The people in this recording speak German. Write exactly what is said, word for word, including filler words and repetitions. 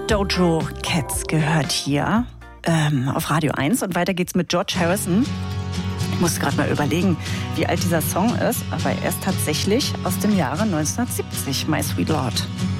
Dojo Cats gehört hier ähm, auf Radio eins und weiter geht's mit George Harrison. Ich musste gerade mal überlegen, wie alt dieser Song ist, aber er ist tatsächlich aus dem Jahre neunzehnhundertsiebzig, My Sweet Lord.